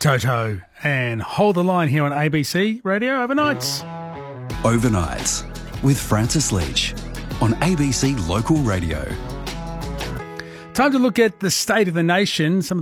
Toto and Hold the Line here on ABC Radio Overnights. Overnights with Francis Leach on ABC Local Radio. Time to look at the state of the nation. Some